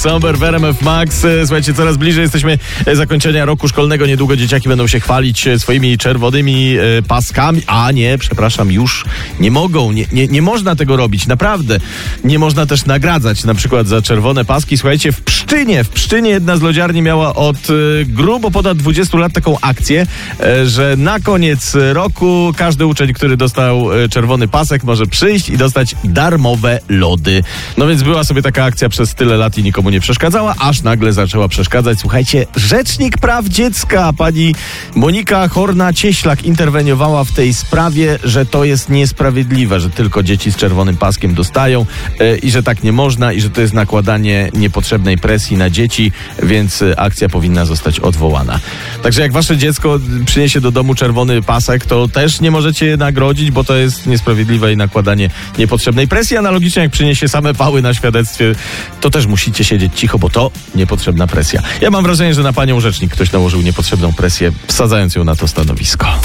Somber w RMF Max. Słuchajcie, coraz bliżej jesteśmy zakończenia roku szkolnego. Niedługo dzieciaki będą się chwalić swoimi czerwonymi paskami. A nie, przepraszam, już nie mogą. Nie można tego robić, naprawdę. Nie można też nagradzać na przykład za czerwone paski. Słuchajcie, w Pszczynie jedna z lodziarni miała od grubo ponad 20 lat taką akcję, że na koniec roku każdy uczeń, który dostał czerwony pasek, może przyjść i dostać darmowe lody. No więc była sobie taka akcja przez tyle lat i nikomu nie przeszkadzała, aż nagle zaczęła przeszkadzać. Słuchajcie, Rzecznik Praw Dziecka, pani Monika Horna-Cieślak interweniowała w tej sprawie, że to jest niesprawiedliwe, że tylko dzieci z czerwonym paskiem dostają i że tak nie można i że to jest nakładanie niepotrzebnej presji na dzieci, więc akcja powinna zostać odwołana. Także jak wasze dziecko przyniesie do domu czerwony pasek, to też nie możecie je nagrodzić, bo to jest niesprawiedliwe i nakładanie niepotrzebnej presji. Analogicznie jak przyniesie same pały na świadectwie, to też musicie siedzieć cicho, bo to niepotrzebna presja. Ja mam wrażenie, że na panią rzecznik ktoś nałożył niepotrzebną presję, wsadzając ją na to stanowisko.